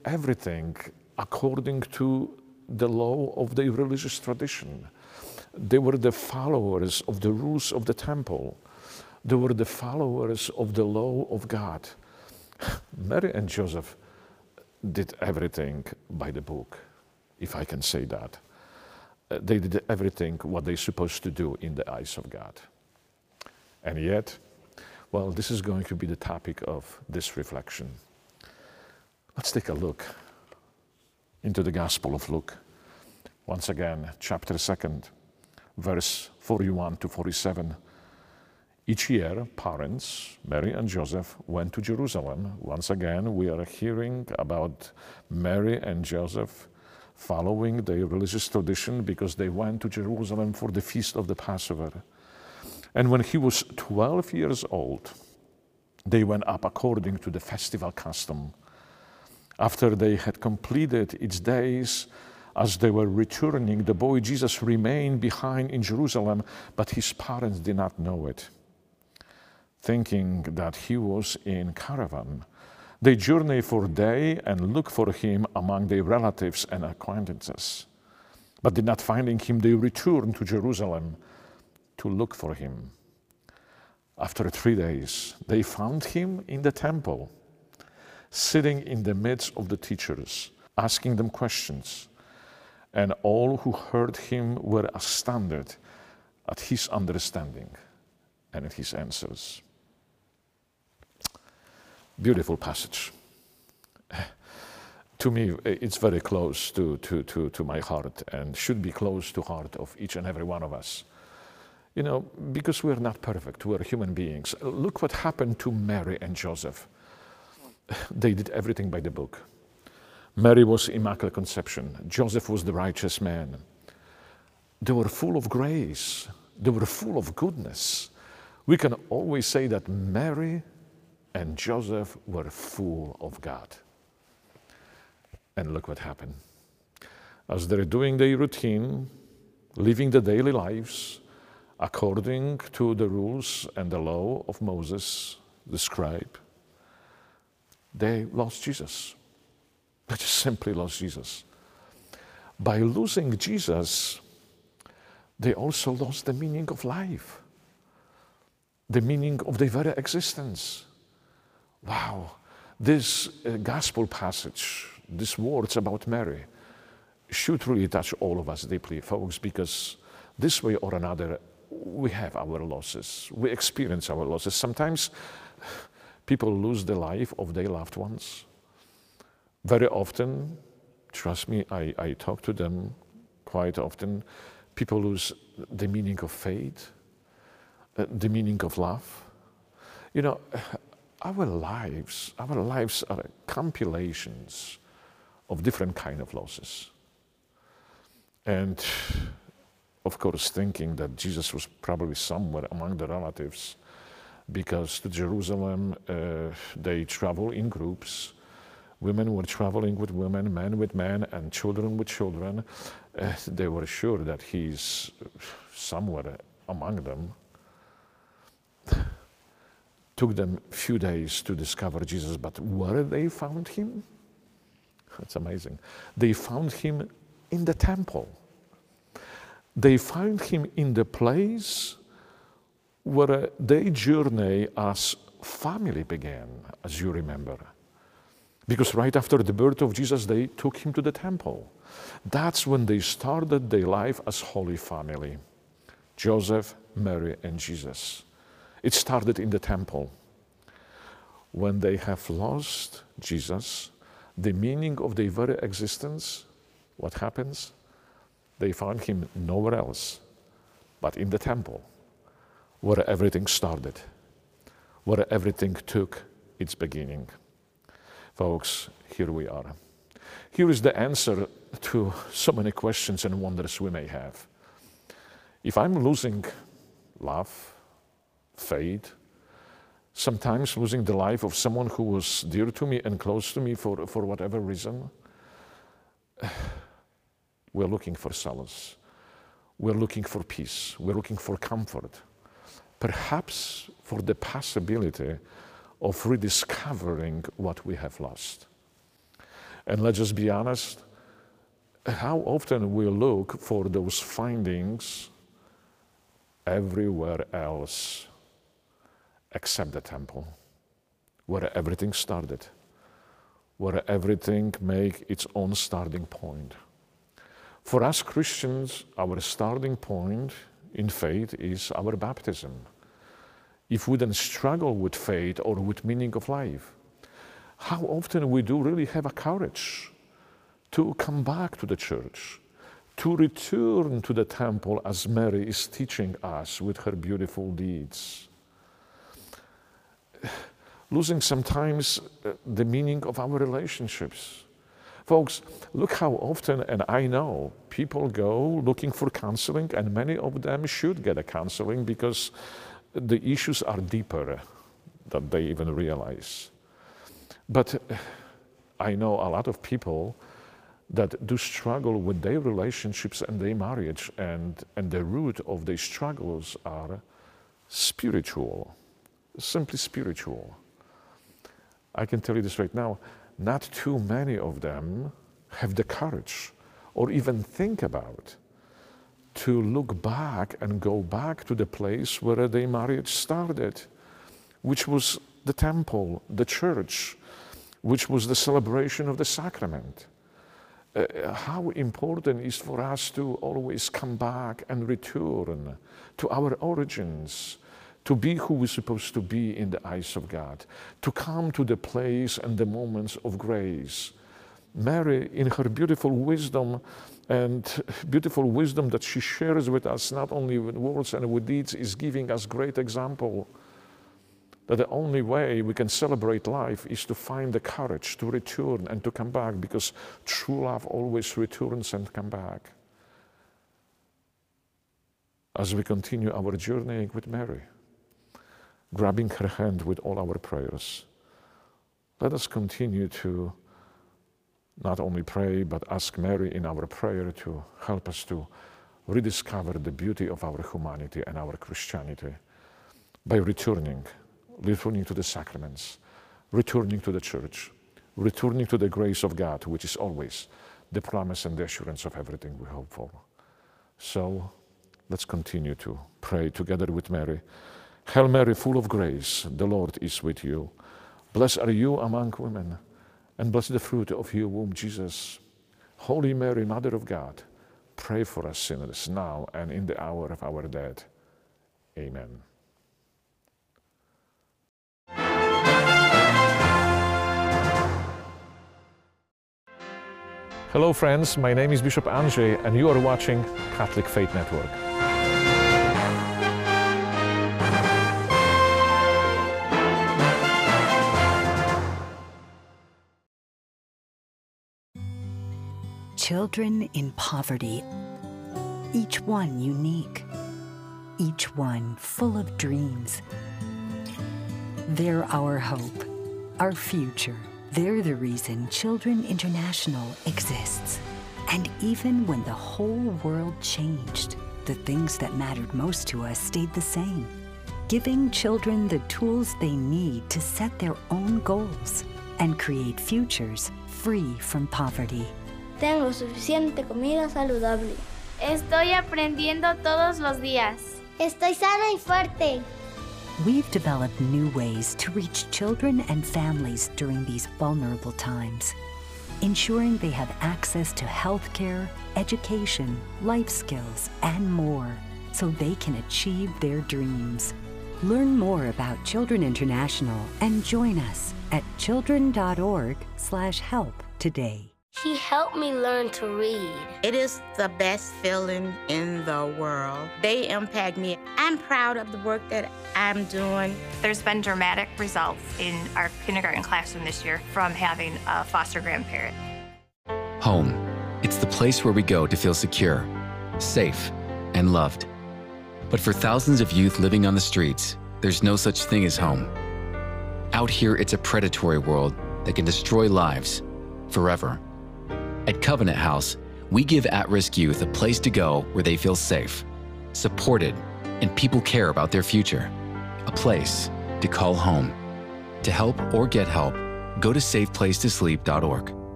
everything according to the law of the religious tradition. They were the followers of the rules of the temple. They were the followers of the law of God. Mary and Joseph did everything by the book, if I can say that. They did everything what they're supposed to do in the eyes of God. And yet, well, this is going to be the topic of this reflection. Let's take a look into the Gospel of Luke. Once again, chapter 2, verse 41 to 47. Each year, parents, Mary and Joseph, went to Jerusalem. Once again, we are hearing about Mary and Joseph following the religious tradition because they went to Jerusalem for the feast of the Passover. And when he was 12 years old, they went up according to the festival custom. After they had completed its days, as they were returning, the boy Jesus remained behind in Jerusalem, but his parents did not know it. Thinking that he was in caravan, they journeyed for a day and looked for him among their relatives and acquaintances. But did not finding him, they returned to Jerusalem to look for him. After 3 days, they found him in the temple, sitting in the midst of the teachers, asking them questions. And all who heard him were astounded at his understanding and at his answers. Beautiful passage. To me, it's very close to my heart and should be close to the heart of each and every one of us. You know, because we're not perfect, we're human beings. Look what happened to Mary and Joseph. They did everything by the book. Mary was Immaculate Conception. Joseph was the righteous man. They were full of grace. They were full of goodness. We can always say that Mary and Joseph were full of God. And look what happened. As they're doing their routine, living the daily lives according to the rules and the law of Moses, the scribe, they lost Jesus. They just simply lost Jesus. By losing Jesus, they also lost the meaning of life, the meaning of their very existence. Wow, this gospel passage, these words about Mary, should really touch all of us deeply, folks, because this way or another, we have our losses. We experience our losses. Sometimes people lose the life of their loved ones. Very often, trust me, I talk to them quite often, people lose the meaning of faith, the meaning of love. You know, our lives are compilations of different kind of losses. And of course, thinking that Jesus was probably somewhere among the relatives, because to Jerusalem, they travel in groups. Women were traveling with women, men with men, and children with children. They were sure that he's somewhere among them. Took them a few days to discover Jesus, but where they found him? That's amazing. They found him in the temple. They found him in the place where their journey as family began, as you remember. Because right after the birth of Jesus, they took him to the temple. That's when they started their life as Holy Family. Joseph, Mary, and Jesus. It started in the temple. When they have lost Jesus, the meaning of their very existence, what happens? They found him nowhere else but in the temple, where everything started, where everything took its beginning. Folks, here we are. Here is the answer to so many questions and wonders we may have. If I'm losing love, faith, sometimes losing the life of someone who was dear to me and close to me for whatever reason, we're looking for solace. We're looking for peace. We're looking for comfort. Perhaps for the possibility of rediscovering what we have lost. And let's just be honest, how often we look for those findings everywhere else except the temple, where everything started, where everything make its own starting point. For us Christians, our starting point in faith is our baptism. If we then struggle with faith or with meaning of life, how often we do really have a courage to come back to the church, to return to the temple as Mary is teaching us with her beautiful deeds. Losing sometimes the meaning of our relationships. Folks, look how often, and I know, people go looking for counseling, and many of them should get a counseling because the issues are deeper than they even realize. But I know a lot of people that do struggle with their relationships and their marriage, and the root of their struggles are spiritual, simply spiritual. I can tell you this right now, not too many of them have the courage or even think about to look back and go back to the place where their marriage started, which was the temple, the church, which was the celebration of the sacrament. How important it is for us to always come back and return to our origins, to be who we're supposed to be in the eyes of God, to come to the place and the moments of grace. Mary, in her beautiful wisdom that she shares with us, not only with words and with deeds, is giving us great example that the only way we can celebrate life is to find the courage to return and to come back, because true love always returns and comes back. As we continue our journey with Mary, grabbing her hand with all our prayers, let us continue to not only pray, but ask Mary in our prayer to help us to rediscover the beauty of our humanity and our Christianity by returning to the sacraments, returning to the church, returning to the grace of God, which is always the promise and the assurance of everything we hope for. So let's continue to pray together with Mary. Hail Mary, full of grace, the Lord is with you. Blessed are you among women, and blessed the fruit of your womb, Jesus. Holy Mary, Mother of God, pray for us sinners, now and in the hour of our death. Amen. Hello friends, my name is Bishop Andrzej, and you are watching Catholic Faith Network. Children in poverty, each one unique, each one full of dreams. They're our hope, our future. They're the reason Children International exists. And even when the whole world changed, the things that mattered most to us stayed the same, giving children the tools they need to set their own goals and create futures free from poverty. Tengo suficiente comida saludable. Estoy aprendiendo todos los días. Estoy sana y fuerte. We've developed new ways to reach children and families during these vulnerable times, ensuring they have access to healthcare, education, life skills, and more, so they can achieve their dreams. Learn more about Children International and join us at children.org/help today. He helped me learn to read. It is the best feeling in the world. They impact me. I'm proud of the work that I'm doing. There's been dramatic results in our kindergarten classroom this year from having a foster grandparent. Home. It's the place where we go to feel secure, safe, and loved. But for thousands of youth living on the streets, there's no such thing as home. Out here, it's a predatory world that can destroy lives forever. At Covenant House, we give at-risk youth a place to go where they feel safe, supported, and people care about their future. A place to call home. To help or get help, go to safeplacetosleep.org.